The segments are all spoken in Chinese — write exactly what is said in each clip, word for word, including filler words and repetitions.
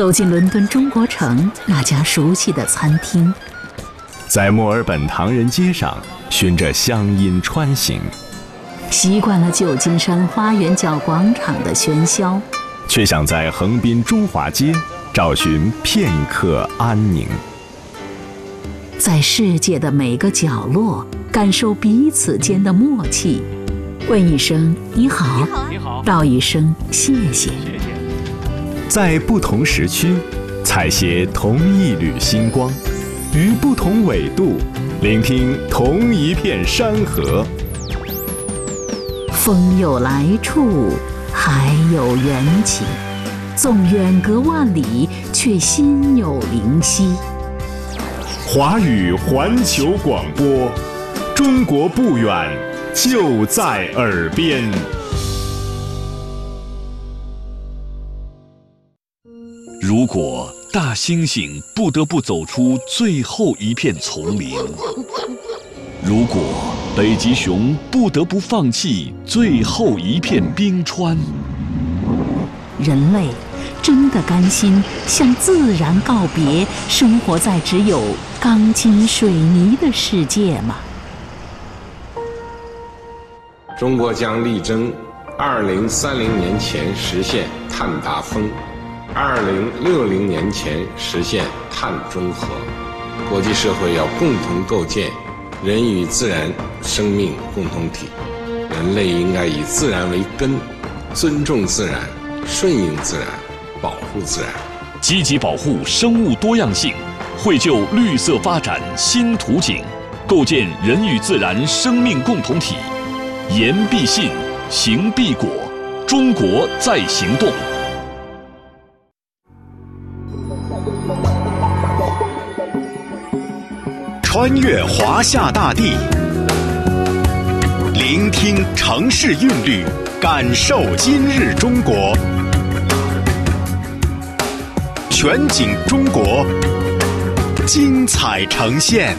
走进伦敦中国城那家熟悉的餐厅， 在墨尔本唐人街上循着乡音穿行， 习惯了旧金山花园角广场的喧嚣， 却想在横滨中华街找寻片刻安宁。 在世界的每个角落感受彼此间的默契，问一声你好， 你好， 道一声谢谢。 在不同时区采撷同一缕星光，于不同纬度聆听同一片山河。 风有来处，海有缘起，纵远隔万里，却心有灵犀。 华语环球广播，中国不远，就在耳边。 如果大猩猩不得不走出最后一片丛林，如果北极熊不得不放弃最后一片冰川， 人类真的甘心向自然告别，生活在只有钢筋水泥的世界吗？ 中国将力争二零三零年前实现碳达峰，二零六零年前实现碳中和。国际社会要共同构建人与自然生命共同体，人类应该以自然为根，尊重自然，顺应自然，保护自然， 积极保护生物多样性，绘就绿色发展新图景，构建人与自然生命共同体。言必信，行必果，中国在行动。 穿越华夏大地，聆听城市韵律，感受今日中国。全景中国，精彩呈现。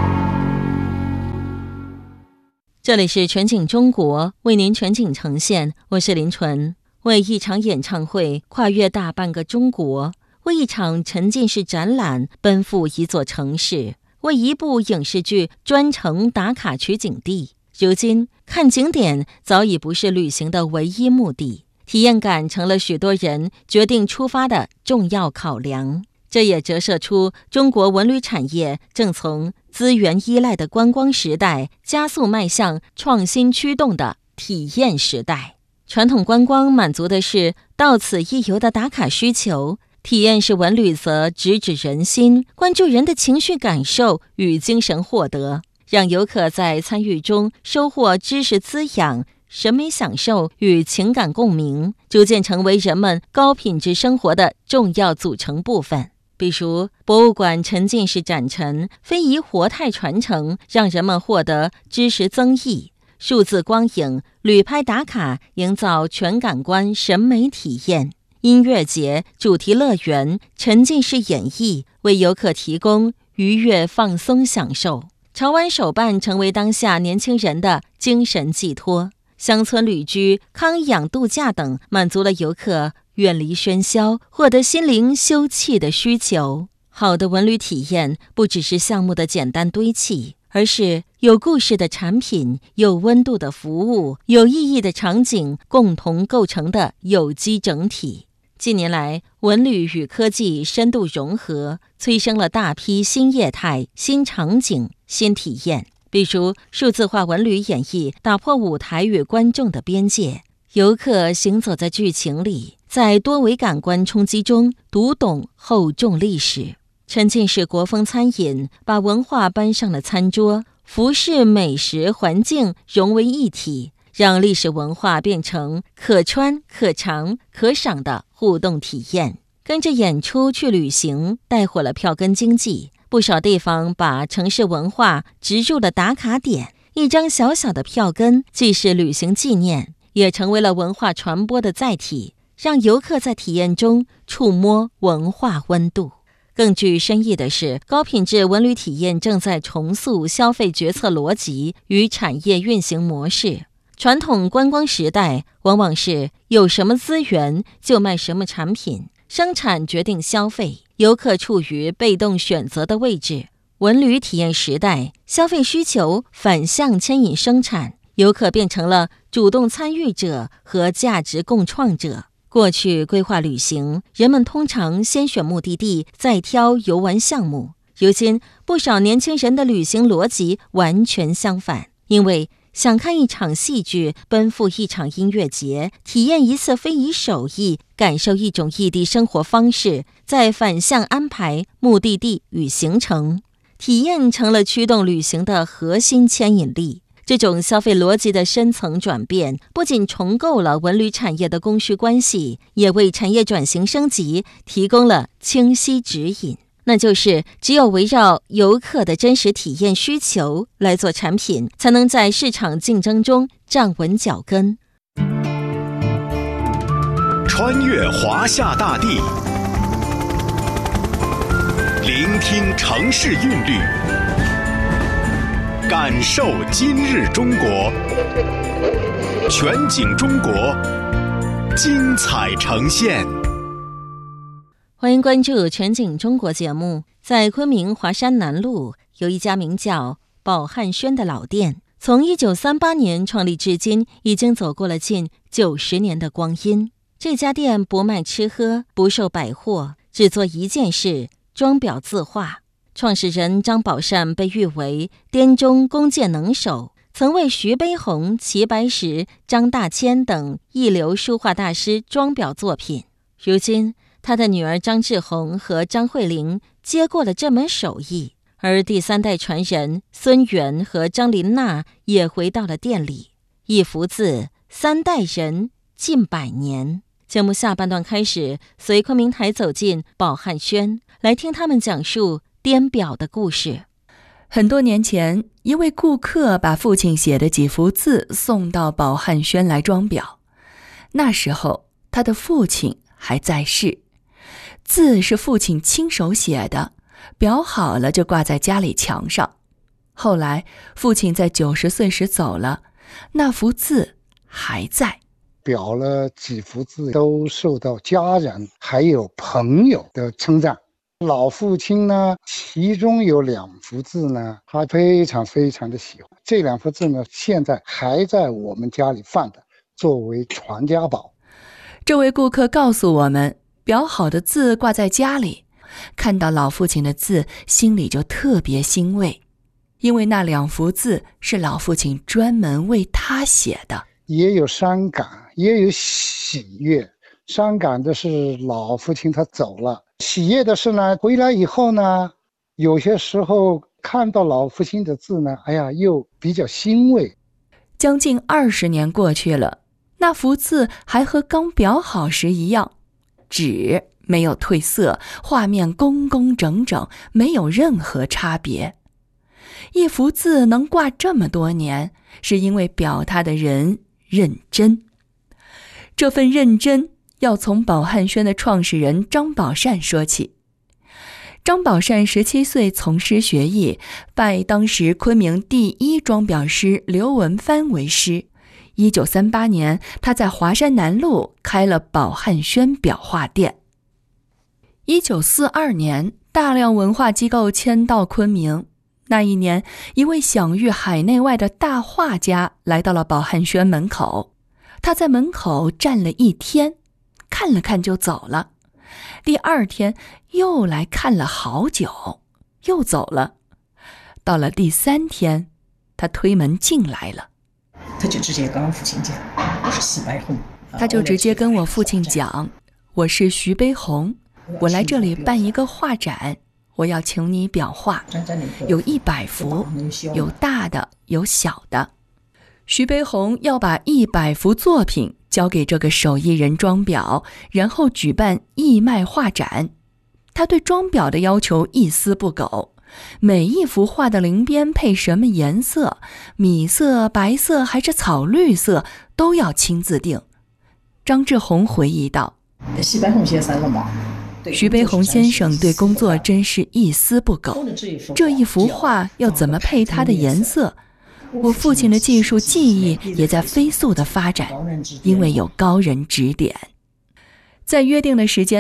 这里是全景中国，为您全景呈现，我是林纯。为一场演唱会跨越大半个中国，为一场沉浸式展览奔赴一座城市，为一部影视剧专程打卡取景地。如今看景点早已不是旅行的唯一目的，体验感成了许多人决定出发的重要考量。这也折射出中国文旅产业正从资源依赖的观光时代加速迈向创新驱动的体验时代。传统观光满足的是到此一游的打卡需求，体验式文旅则直指人心，关注人的情绪感受与精神获得，让游客在参与中收获知识滋养、审美享受与情感共鸣，逐渐成为人们高品质生活的重要组成部分。比如博物馆沉浸式展陈、非遗活态传承，让人们获得知识增益；数字光影、旅拍打卡，营造全感官审美体验；音乐节、主题乐园、沉浸式演绎，为游客提供愉悦放松享受。潮玩手办成为当下年轻人的精神寄托，乡村旅居、康养度假等，满足了游客远离喧嚣、获得心灵休憩的需求。好的文旅体验不只是项目的简单堆砌，而是有故事的产品、有温度的服务、有意义的场景共同构成的有机整体。近年来，文旅与科技深度融合，催生了大批新业态、新场景、新体验。比如数字化文旅演绎打破舞台与观众的边界，游客行走在剧情里，在多维感官冲击中读懂厚重历史。沉浸式国风餐饮把文化搬上了餐桌，服饰、美食、环境融为一体，让历史文化变成可穿、可尝、可赏的互动体验。跟着演出去旅行，带火了票根经济。不少地方把城市文化植入了打卡点，一张小小的票根既是旅行纪念，也成为了文化传播的载体，让游客在体验中触摸文化温度。更具深意的是，高品质文旅体验正在重塑消费决策逻辑与产业运行模式。传统观光时代往往是有什么资源就卖什么产品， 生产决定消费，游客处于被动选择的位置。文旅体验时代，消费需求反向牵引生产，游客变成了主动参与者和价值共创者。过去规划旅行，人们通常先选目的地，再挑游玩项目。如今，不少年轻人的旅行逻辑完全相反，因为想看一场戏剧，奔赴一场音乐节，体验一次非遗手艺，感受一种异地生活方式，再反向安排目的地与行程。体验成了驱动旅行的核心牵引力。这种消费逻辑的深层转变，不仅重构了文旅产业的供需关系，也为产业转型升级提供了清晰指引。那就是只有围绕游客的真实体验需求来做产品，才能在市场竞争中站稳脚跟。 穿越华夏大地，聆听城市韵律，感受今日中国。全景中国，精彩呈现。 欢迎关注全景中国节目。在昆明华山南路有一家名叫宝汉轩的老店，从一九三八年创立至今，已经走过了近九十年的光阴。这家店不卖吃喝，不售百货，只做一件事：装裱字画。创始人张宝善被誉为滇中工匠能手，曾为徐悲鸿、齐白石、张大千等一流书画大师装裱作品。如今他的女儿张志红和张慧玲接过了这门手艺，而第三代传人孙元和张琳娜也回到了店里。一幅字，三代人，近百年。节目下半段开始，随昆明台走进宝汉轩，来听他们讲述滇表的故事。 很多年前，一位顾客把父亲写的几幅字送到宝汉轩来装裱。那时候他的父亲还在世，字是父亲亲手写的，裱好了就挂在家里墙上。后来父亲在九十岁时走了，那幅字还在。 裱了几幅字都受到家人还有朋友的称赞。老父亲呢，其中有两幅字呢，他非常非常的喜欢。这两幅字呢，现在还在我们家里放的，作为传家宝。 这位顾客告诉我们，裱好的字挂在家里，看到老父亲的字，心里就特别欣慰，因为那两幅字是老父亲专门为他写的。 也有伤感，也有喜悦。伤感的是老父亲他走了，喜悦的是呢，回来以后呢，有些时候看到老父亲的字呢，哎呀，又比较欣慰。 将近二十年过去了，那幅字还和刚裱好时一样，纸没有褪色，画面工工整整，没有任何差别。一幅字能挂这么多年，是因为裱它的人认真。这份认真要从宝汉轩的创始人张宝善说起。张宝善十七岁从师学艺，拜当时昆明第一装裱师刘文藩为师。一九三八年，他在华山南路开了宝汉轩裱画店。一九四二年，大量文化机构迁到昆明。那一年，一位享誉海内外的大画家来到了宝汉轩门口。他在门口站了一天，看了看就走了。第二天又来看了好久，又走了。到了第三天，他推门进来了。 他就直接跟我父亲讲，我是徐悲鸿。 他就直接跟我父亲讲，我是徐悲鸿，我来这里办一个画展，我要请你裱画，有一百幅，有大的，有小的。徐悲鸿要把一百幅作品交给这个手艺人装裱，然后举办义卖画展。他对装裱的要求一丝不苟，每一幅画的鳞边配什么颜色，米色、白色还是草绿色，都要亲自定。张志宏回忆道， 徐悲鸿先生了吗？ 徐悲鸿先生对工作真是一丝不苟，这一幅画要怎么配它的颜色，我父亲的技术技艺也在飞速的发展，因为有高人指点。在约定的时间内，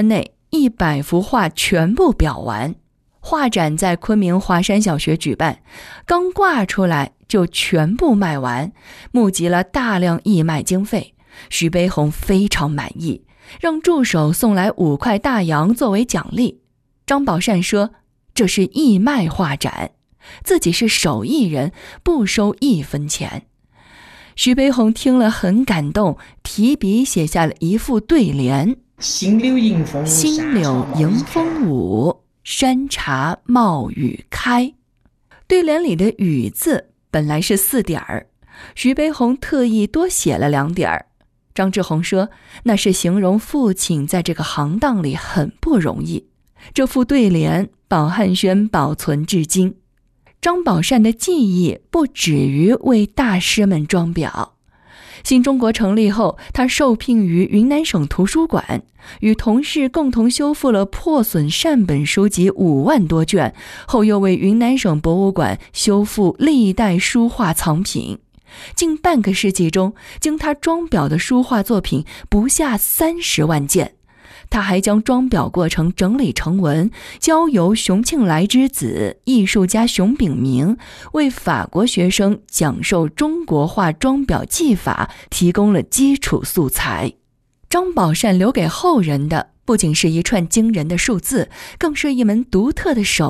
一百幅画全部裱完。画展在昆明华山小学举办，刚挂出来就全部卖完，募集了大量义卖经费。徐悲鸿非常满意，让助手送来五块大洋作为奖励。张宝善说，这是义卖画展，自己是手艺人，不收一分钱。徐悲鸿听了很感动，提笔写下了一副对联： 新柳迎风， 新柳迎风舞，山茶冒雨开。对联里的雨字本来是四点儿，徐悲鸿特意多写了两点儿。张志宏说，那是形容父亲在这个行当里很不容易。这副对联宝汉轩保存至今。张宝善的技艺不止于为大师们装裱。新中国成立后，他受聘于云南省图书馆，与同事共同修复了破损善本书籍五万多卷，后又为云南省博物馆修复历代书画藏品。近半个世纪中，经他装裱的书画作品不下三十万件。他还将装裱过程整理成文，交由熊庆来之子艺术家熊秉明为法国学生讲授中国画装裱技法提供了基础素材。张宝善留给后人的不仅是一串惊人的数字，更是一门独特的手